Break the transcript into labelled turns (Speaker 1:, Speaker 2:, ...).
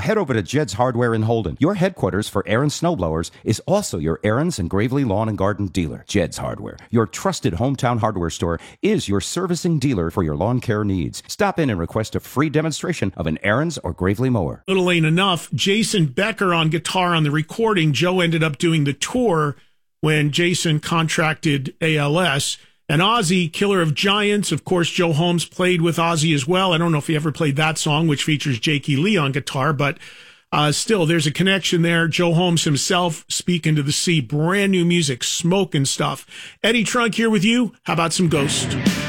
Speaker 1: head over to Jed's Hardware in Holden. Your headquarters for Aaron's snowblowers is also your Aaron's and Gravely Lawn and Garden dealer. Jed's Hardware, your trusted hometown hardware store, is your servicing dealer for your lawn care needs. Stop in and request a free demonstration of an Aaron's or Gravely mower.
Speaker 2: Little ain't enough. Jason Becker on guitar on the recording. Joe ended up doing the tour when Jason contracted ALS. And Ozzy, Killer of Giants, of course, Joe Holmes played with Ozzy as well. I don't know if he ever played that song, which features Jakey Lee on guitar, but still, there's a connection there. Joe Holmes himself, Speaking to the Sea, brand new music, smoking stuff. Eddie Trunk here with you. How about some Ghost?